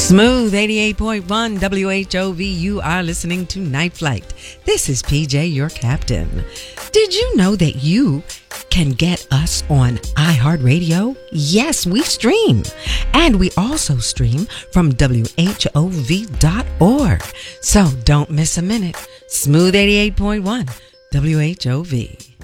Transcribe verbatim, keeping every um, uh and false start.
Smooth eighty-eight point one W H O V. You are listening to Night Flight. This is P J, your captain. Did you know that you can get us on iHeartRadio? Yes, we stream. And we also stream from W H O V dot org. So don't miss a minute. Smooth eighty-eight point one W H O V.